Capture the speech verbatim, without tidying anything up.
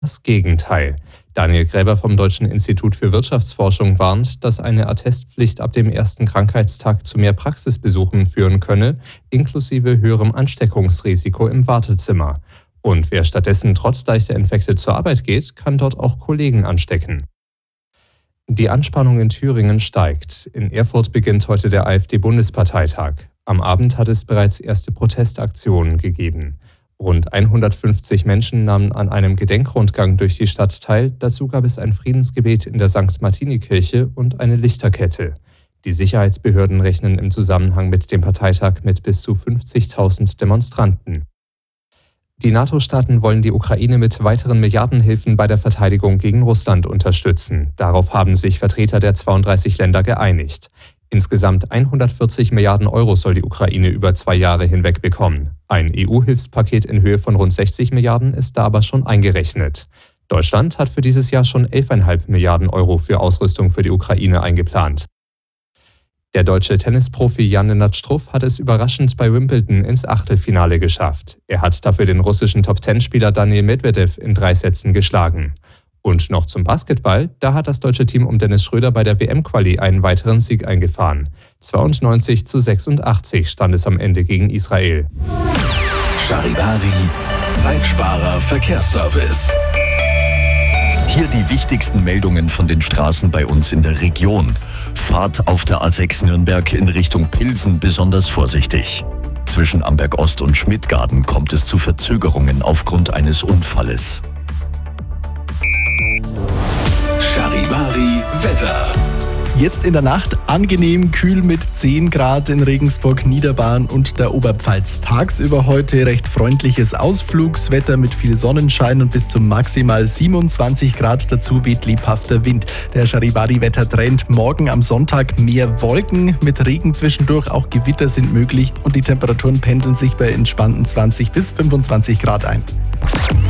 Das Gegenteil. Daniel Gräber vom Deutschen Institut für Wirtschaftsforschung warnt, dass eine Attestpflicht ab dem ersten Krankheitstag zu mehr Praxisbesuchen führen könne, inklusive höherem Ansteckungsrisiko im Wartezimmer. Und wer stattdessen trotz leichter Infekte zur Arbeit geht, kann dort auch Kollegen anstecken. Die Anspannung in Thüringen steigt. In Erfurt beginnt heute der AfD-Bundesparteitag. Am Abend hat es bereits erste Protestaktionen gegeben. Rund hundertfünfzig Menschen nahmen an einem Gedenkrundgang durch die Stadt teil. Dazu gab es ein Friedensgebet in der Sankt Martini-Kirche und eine Lichterkette. Die Sicherheitsbehörden rechnen im Zusammenhang mit dem Parteitag mit bis zu fünfzigtausend Demonstranten. Die NATO-Staaten wollen die Ukraine mit weiteren Milliardenhilfen bei der Verteidigung gegen Russland unterstützen. Darauf haben sich Vertreter der zweiunddreißig Länder geeinigt. Insgesamt hundertvierzig Milliarden Euro soll die Ukraine über zwei Jahre hinweg bekommen. Ein E U-Hilfspaket in Höhe von rund sechzig Milliarden ist da aber schon eingerechnet. Deutschland hat für dieses Jahr schon elf Komma fünf Milliarden Euro für Ausrüstung für die Ukraine eingeplant. Der deutsche Tennisprofi Jan-Lennart Struff hat es überraschend bei Wimbledon ins Achtelfinale geschafft. Er hat dafür den russischen Top-Zehn-Spieler Daniil Medvedev in drei Sätzen geschlagen. Und noch zum Basketball, da hat das deutsche Team um Dennis Schröder bei der W M-Quali einen weiteren Sieg eingefahren. zweiundneunzig zu sechsundachtzig stand es am Ende gegen Israel. Charivari, Zeitsparer Verkehrsservice. Hier die wichtigsten Meldungen von den Straßen bei uns in der Region. Fahrt auf der A sechs Nürnberg in Richtung Pilsen besonders vorsichtig. Zwischen Amberg Ost und Schmidtgarten kommt es zu Verzögerungen aufgrund eines Unfalles. Charivari Wetter. Jetzt in der Nacht angenehm kühl mit zehn Grad in Regensburg, Niederbayern und der Oberpfalz. Tagsüber heute recht freundliches Ausflugswetter mit viel Sonnenschein und bis zu maximal siebenundzwanzig Grad. Dazu weht lebhafter Wind. Der Charivari-Wettertrend: morgen am Sonntag mehr Wolken mit Regen zwischendurch. Auch Gewitter sind möglich und die Temperaturen pendeln sich bei entspannten zwanzig bis fünfundzwanzig Grad ein.